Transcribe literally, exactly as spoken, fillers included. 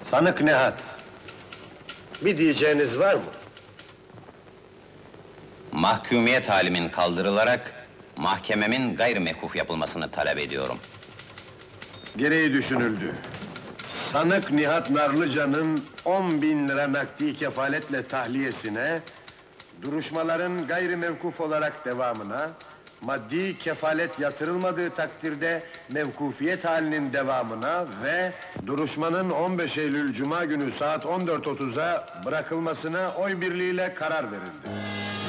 Sanık Nihat, bir diyeceğiniz var mı? Mahkumiyet halimin kaldırılarak mahkememin gayrimekuf yapılmasını talep ediyorum. Gereği düşünüldü. Sanık Nihat Narlıca'nın on bin lira nakdi kefaletle tahliyesine, duruşmaların gayrimevkuf olarak devamına, maddi kefalet yatırılmadığı takdirde mevkufiyet halinin devamına ve duruşmanın on beş Eylül Cuma günü saat on dört otuza bırakılmasına oy birliğiyle karar verildi.